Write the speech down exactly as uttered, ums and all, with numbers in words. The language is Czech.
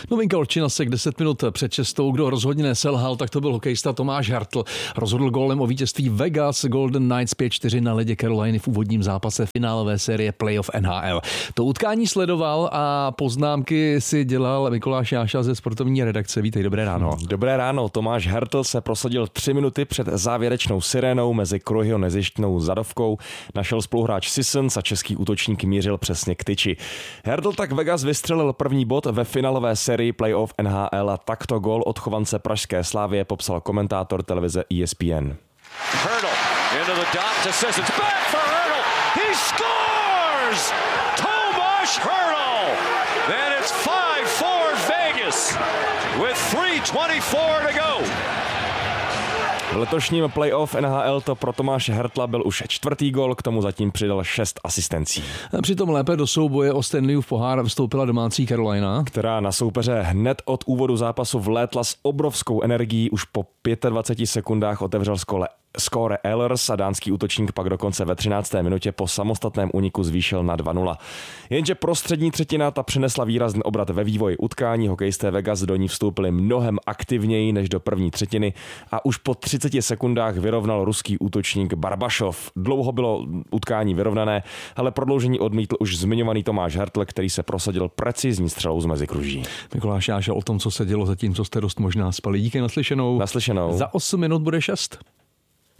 Novinka od Činasek deset minut před šestou. Kdo rozhodně neselhal, tak to byl hokejista Tomáš Hartl. Rozhodl gólem o vítězství Vegas Golden Knights pět čtyři na ledě Caroliny v úvodním zápase finálové série playoff N H L. To utkání sledoval a poznámky si dělal Mikuláš Jáša ze sportovní redakce. Vítej, dobré ráno. Dobré ráno. Tomáš Hartl se prosadil tři minuty před závěrečnou sirénou mezi kruhy nezištnou zadovkou. Našel spoluhráč Sissons a český útočník mířil přesně k tyči. Hartl tak Vegas vystřelil první bod ve finálové sérii playoff N H L a takto gól od chovance pražské Slavie popsal komentátor televize E S P N. Hertl into the dot to Sissons. Back for Hertl. He scores! Tomáš Hertl! Then it's five four Vegas with three twenty-four to go. V letošním playoff N H L to pro Tomáše Hertla byl už čtvrtý gól, k tomu zatím přidal šest asistencí. Přitom lépe do souboje o Stanleyův pohár vstoupila domácí Carolina, která na soupeře hned od úvodu zápasu vlétla s obrovskou energií, už po dvaceti pěti sekundách otevřel skole skóre Ehlers a dánský útočník pak dokonce ve třinácté minutě po samostatném úniku zvýšil na dva nula. Jenže prostřední třetina ta přinesla výrazný obrat ve vývoji utkání. Hokejisté Vegas do ní vstoupili mnohem aktivněji než do první třetiny a už po třiceti sekundách vyrovnal ruský útočník Barbašov. Dlouho bylo utkání vyrovnané, ale prodloužení odmítl už zmiňovaný Tomáš Hartl, který se prosadil precizní střelou z mezikruží. Mikuláš Jáša o tom, co se dělo zatím, co jste dost možná spali. Díky, naslyšenou. Naslyšenou. Za osm minut bude šest.